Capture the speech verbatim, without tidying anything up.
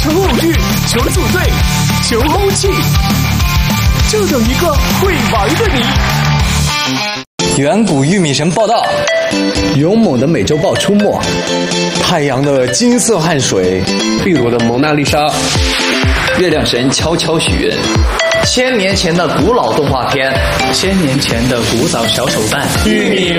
求偶遇，求组队，求欧气，就等一个会玩的你。 远古玉米神报道， 勇猛的美洲豹出没， 太阳的金色汗水， 秘鲁的蒙娜丽莎， 月亮神悄悄许愿，千年前的古老动画片， 千年前的古早小手办， 玉米